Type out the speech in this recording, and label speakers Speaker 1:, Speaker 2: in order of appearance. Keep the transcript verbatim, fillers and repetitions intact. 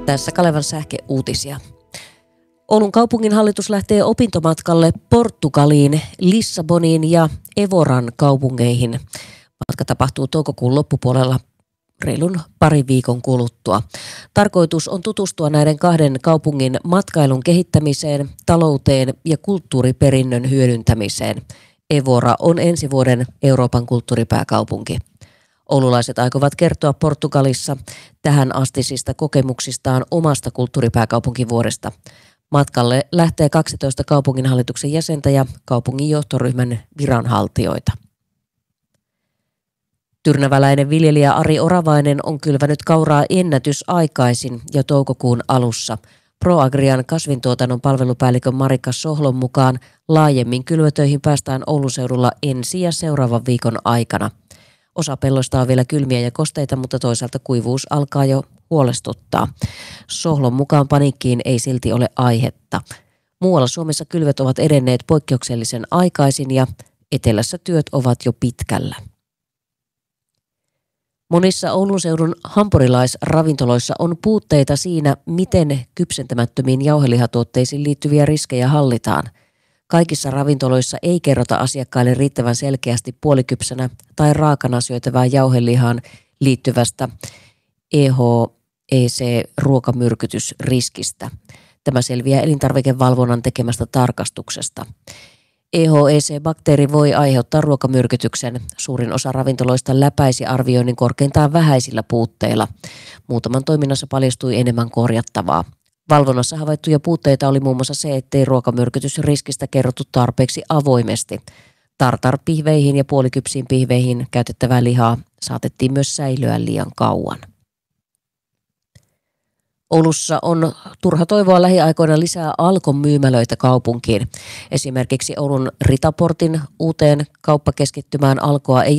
Speaker 1: Tässä Kalevan sähkeuutisia. Oulun kaupunginhallitus lähtee opintomatkalle Portugaliin, Lissaboniin ja Evoran kaupungeihin. Matka tapahtuu toukokuun loppupuolella reilun pari viikon kuluttua. Tarkoitus on tutustua näiden kahden kaupungin matkailun kehittämiseen, talouteen ja kulttuuriperinnön hyödyntämiseen. Evora on ensi vuoden Euroopan kulttuuripääkaupunki. Oululaiset aikovat kertoa Portugalissa tähän astisista kokemuksistaan omasta kulttuuripääkaupunkivuodesta. Matkalle lähtee kaksitoista kaupunginhallituksen jäsentä ja kaupungin johtoryhmän viranhaltijoita. Tyrnäväläinen viljelijä Ari Oravainen on kylvänyt kauraa ennätysaikaisin jo toukokuun alussa. ProAgrian kasvintuotannon palvelupäällikön Marika Sohlon mukaan laajemmin kylvötöihin päästään Oulun seudulla ensi ja seuraavan viikon aikana. Osa pelloista on vielä kylmiä ja kosteita, mutta toisaalta kuivuus alkaa jo huolestuttaa. Sohlon mukaan paniikkiin ei silti ole aihetta. Muualla Suomessa kylvöt ovat edenneet poikkeuksellisen aikaisin ja etelässä työt ovat jo pitkällä. Monissa Oulun seudun hampurilaisravintoloissa on puutteita siinä, miten kypsentämättömiin jauhelihatuotteisiin liittyviä riskejä hallitaan. Kaikissa ravintoloissa ei kerrota asiakkaille riittävän selkeästi puolikypsänä tai raakana syötävään jauhelihaan liittyvästä E H E C-ruokamyrkytysriskistä. Tämä selviää elintarvikevalvonnan tekemästä tarkastuksesta. E H E C-bakteeri voi aiheuttaa ruokamyrkytyksen. Suurin osa ravintoloista läpäisi arvioinnin korkeintaan vähäisillä puutteilla. Muutaman toiminnassa paljastui enemmän korjattavaa. Valvonnassa havaittuja puutteita oli muun muassa se, ettei ruokamyrkytysriskistä kerrottu tarpeeksi avoimesti. Tartarpihveihin ja puolikypsiin pihveihin käytettävää lihaa saatettiin myös säilyä liian kauan. Oulussa on turha toivoa lähiaikoina lisää Alkon myymälöitä kaupunkiin. Esimerkiksi Oulun Ritaportin uuteen kauppakeskittymään Alkoa ei